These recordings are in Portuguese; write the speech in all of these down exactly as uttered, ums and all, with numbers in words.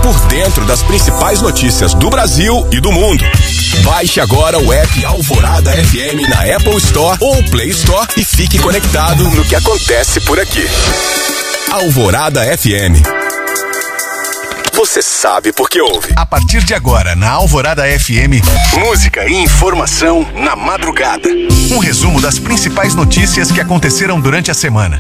por dentro das principais notícias do Brasil e do mundo. Baixe agora o app Alvorada F M na Apple Store ou Play Store e fique conectado no que acontece por aqui. Alvorada F M. Você sabe por que ouve. A partir de agora, na Alvorada F M, música e informação na madrugada. Um resumo das principais notícias que aconteceram durante a semana.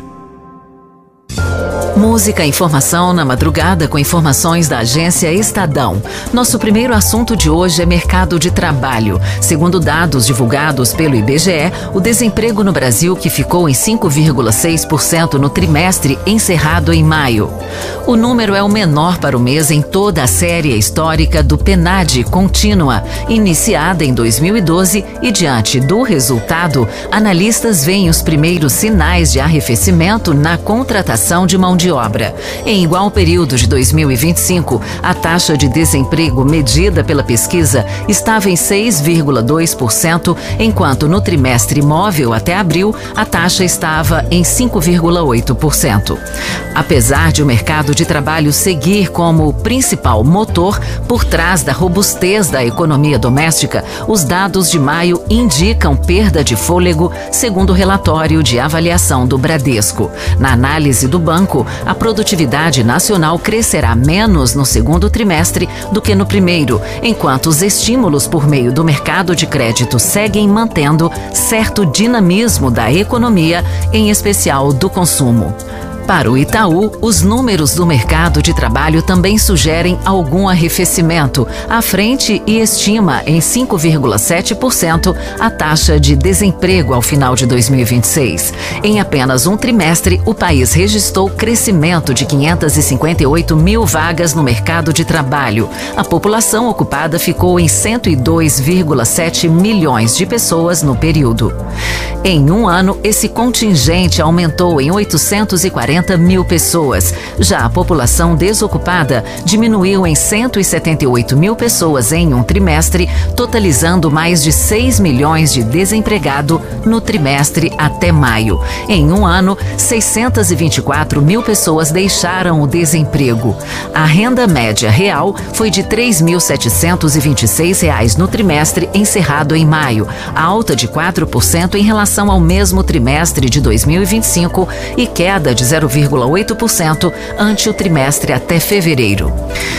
Música e informação na madrugada com informações da agência Estadão. Nosso primeiro assunto de hoje é mercado de trabalho. Segundo dados divulgados pelo I B G E, o desemprego no Brasil, que ficou em cinco vírgula seis por cento no trimestre encerrado em maio. O número é o menor para o mês em toda a série histórica do PNAD contínua, iniciada em dois mil e doze, e diante do resultado, analistas veem os primeiros sinais de arrefecimento na contratação de mão de obra. Em igual período de dois mil e vinte e cinco, a taxa de desemprego medida pela pesquisa estava em seis vírgula dois por cento, enquanto no trimestre móvel até abril a taxa estava em cinco vírgula oito por cento. Apesar de o mercado de trabalho seguir como o principal motor por trás da robustez da economia doméstica, os dados de maio indicam perda de fôlego, segundo o relatório de avaliação do Bradesco. Na análise do banco, a produtividade nacional crescerá menos no segundo trimestre do que no primeiro, enquanto os estímulos por meio do mercado de crédito seguem mantendo certo dinamismo da economia, em especial do consumo. Para o Itaú, os números do mercado de trabalho também sugerem algum arrefecimento, à frente e estima em cinco vírgula sete por cento a taxa de desemprego ao final de dois mil e vinte e seis. Em apenas um trimestre, o país registrou crescimento de quinhentas e cinquenta e oito mil vagas no mercado de trabalho. A população ocupada ficou em cento e dois vírgula sete milhões de pessoas no período. Em um ano, esse contingente aumentou em oitocentos e quarenta mil pessoas. Já a população desocupada diminuiu em cento e setenta e oito mil pessoas em um trimestre, totalizando mais de seis milhões de desempregados no trimestre até maio. Em um ano, seiscentas e vinte e quatro mil pessoas deixaram o desemprego. A renda média real foi de três mil setecentos e vinte e seis reais no trimestre encerrado em maio, alta de quatro por cento em relação ao mesmo trimestre de dois mil e vinte e cinco e queda de zero vírgula oito por cento ante o trimestre até fevereiro.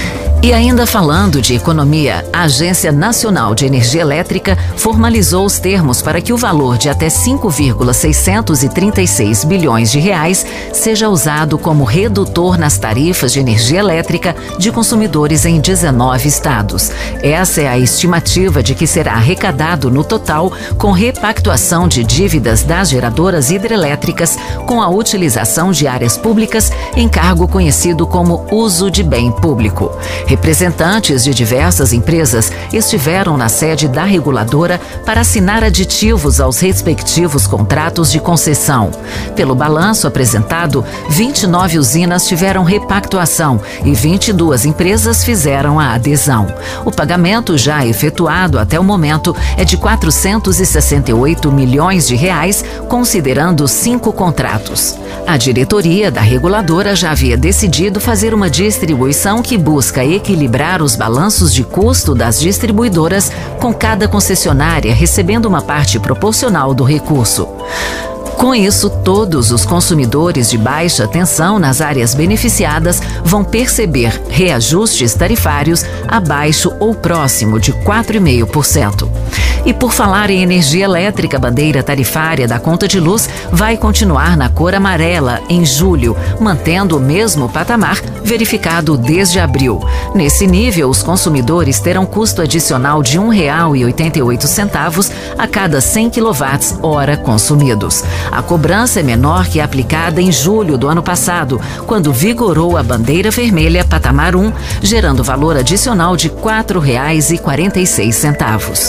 E ainda falando de economia, a Agência Nacional de Energia Elétrica formalizou os termos para que o valor de até cinco vírgula seiscentos e trinta e seis bilhões de reais seja usado como redutor nas tarifas de energia elétrica de consumidores em dezenove estados. Essa é a estimativa de que será arrecadado no total com repactuação de dívidas das geradoras hidrelétricas com a utilização de áreas públicas em cargo conhecido como uso de bem público. Representantes de diversas empresas estiveram na sede da reguladora para assinar aditivos aos respectivos contratos de concessão. Pelo balanço apresentado, vinte e nove usinas tiveram repactuação e vinte e duas empresas fizeram a adesão. O pagamento já efetuado até o momento é de quatrocentos e sessenta e oito milhões de reais, considerando cinco contratos. A diretoria da reguladora já havia decidido fazer uma distribuição que busca equilibrar os balanços de custo das distribuidoras, com cada concessionária recebendo uma parte proporcional do recurso. Com isso, todos os consumidores de baixa tensão nas áreas beneficiadas vão perceber reajustes tarifários abaixo ou próximo de quatro vírgula cinco por cento. E por falar em energia elétrica, a bandeira tarifária da conta de luz vai continuar na cor amarela em julho, mantendo o mesmo patamar verificado desde abril. Nesse nível, os consumidores terão custo adicional de um real e oitenta e oito centavos a cada cem quilowatt-hora consumidos. A cobrança é menor que a aplicada em julho do ano passado, quando vigorou a bandeira vermelha patamar um, gerando valor adicional de quatro reais e quarenta e seis centavos.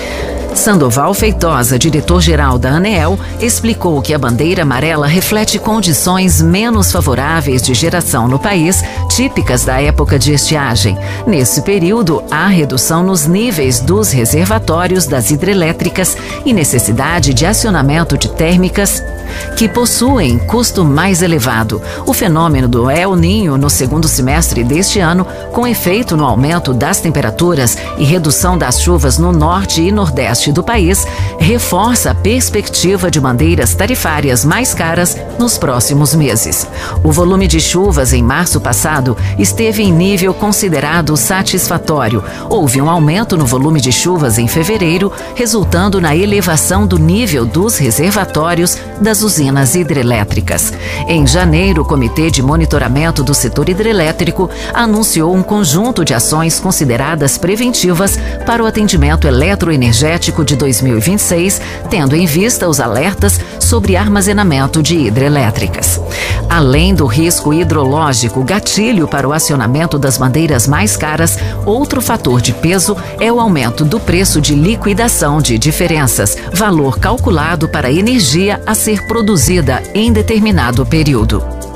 Sandoval Feitosa, diretor-geral da ANEEL, explicou que a bandeira amarela reflete condições menos favoráveis de geração no país, típicas da época de estiagem. Nesse período, há redução nos níveis dos reservatórios das hidrelétricas e necessidade de acionamento de térmicas que possuem custo mais elevado. O fenômeno do El Niño no segundo semestre deste ano, com efeito no aumento das temperaturas e redução das chuvas no norte e nordeste do país, reforça a perspectiva de bandeiras tarifárias mais caras nos próximos meses. O volume de chuvas em março passado esteve em nível considerado satisfatório. Houve um aumento no volume de chuvas em fevereiro, resultando na elevação do nível dos reservatórios das usinas hidrelétricas. Em janeiro, o Comitê de Monitoramento do Setor Hidrelétrico anunciou um conjunto de ações consideradas preventivas para o atendimento eletroenergético de dois mil e vinte e seis, tendo em vista os alertas sobre armazenamento de hidrelétricas. Além do risco hidrológico, gatilho para o acionamento das bandeiras mais caras, outro fator de peso é o aumento do preço de liquidação de diferenças, valor calculado para a energia a ser produzida em determinado período.